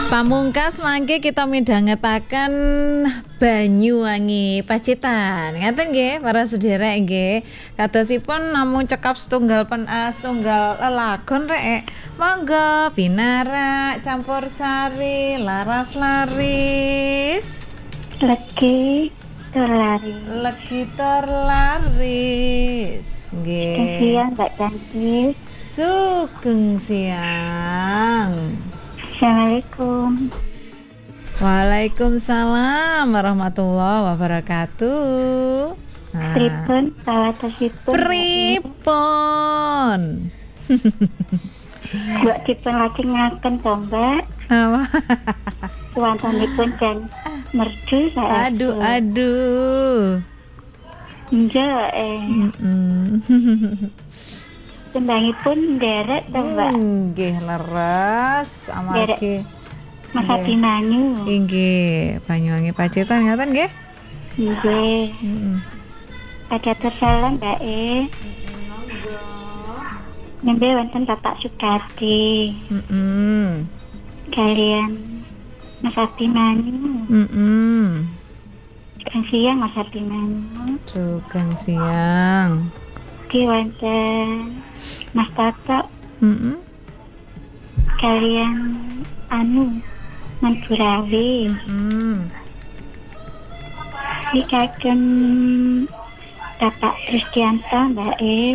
Pamungkas mangke kita midhangetaken Banyuwangi Pacitan. Ngaten nggih para sederek nggih. Kadosipun namung cekap setunggal lelagon rek. Monggo Binara campur sari laras laris. Legi tur laris. Nggih. Siang Mbak Cantik. Sugeng siang. Assalamualaikum. Waalaikumsalam warahmatullahi wabarakatuh. Pripun sawetosipun? Pripun? Mbak dipun lajengaken to, Mbak. Apa? Wontenipun jan merdu saya. Aduh. Nggih, Tembangipun nderek to, Mbak. Nggih leres amargi Mas Abimanyu. Nggih, Banyuwangi Pacitan ngaten nggih? Nggih. Pada tersalam Mbak Nembe wonten Bapak Sukadi. Kalian Mas Abimanyu. Sugeng siang Mas Abimanyu. Sugeng siang. Ki wonten Mas Tato. Kalian Mandurawi. Di kagem Bapak Kristianto Mbak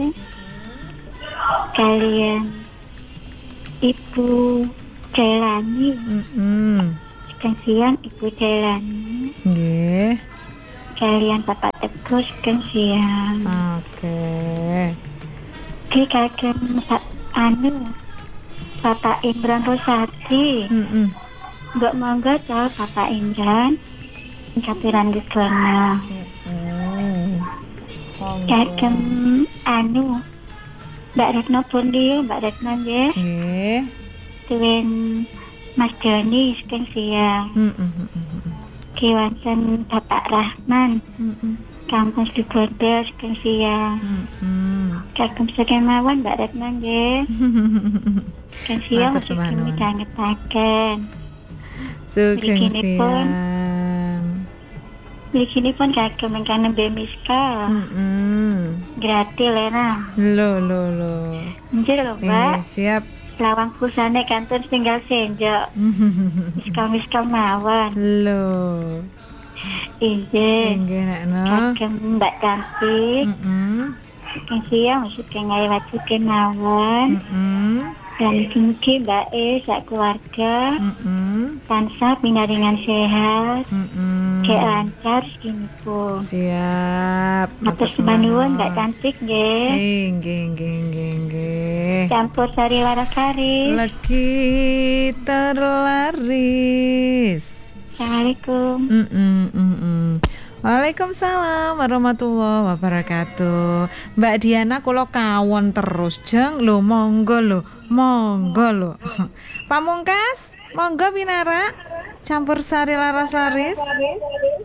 kalian Ibu Jailani. Sugeng siang Ibu Jailani. Nggih. Kalian Bapak Teguh sugeng siang. Oke. Di kagem Bapak Imran Rosadi. Mbak monggo to Bapak Imran. Kapiran diskono. Kagem Mbak Retno Pundi, Mbak Retno nggih. Nggih. Tuwin Mas Joni sugeng siang. Ki wonten Bapak Rahman. Kampus Dugondo sugeng siang. Kagem sekemawon Mbak Retno nggih. Sugeng siang sugeng midhangetaken. Sugeng siang. Mliginipun kagem ingkang nembe miska. Gratis Lena. Lho. Nggih lho, Mbak. Siap. Lawang pusane kantor tinggal senjok. Miska mawon. Lho. Nggih Nekno. kagem Mbak Cantik. Sugeng siang sugeng ngayawajuken mawon. Dan mugi Mbak sak keluarga tansah pinaringan sehat, lancar rezekinipun. Siap. Matur sembah nuwun Mbak Cantik nggih. Nggih. Campur sari laras sari. Lagi terlaris. Assalamualaikum. Waalaikumsalam warahmatullahi wabarakatuh. Mbak Diana kula kawon terus jeng lho monggo lho. Pamungkas monggo Binara campur sari laras laris.